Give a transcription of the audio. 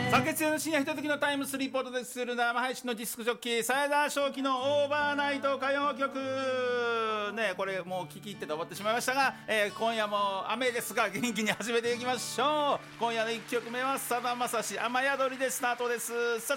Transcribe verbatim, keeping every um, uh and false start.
さあ月曜の深夜ひとときのタイムスリーポートでする生配信のディスクジョッキー鞘田正輝のオーバーナイト歌謡曲ね、これもう聞き入ってて終わってしまいましたが、えー、今夜も雨ですが元気に始めていきましょう。今夜のいっきょくめはさだまさし雨宿りでスタートです。さあ